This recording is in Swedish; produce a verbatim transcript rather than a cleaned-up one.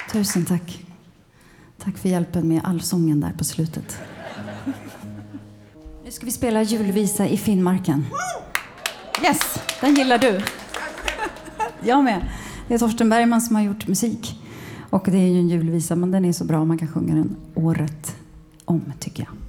Tusen tack. Tack för hjälpen med allsången där på slutet. Nu ska vi spela julvisa i Finnmarken. Yes, den gillar du. Jag med. Det är Torsten Bergman som har gjort musik. Och det är ju en julvisa, men den är så bra man kan sjunga den året om, tycker jag.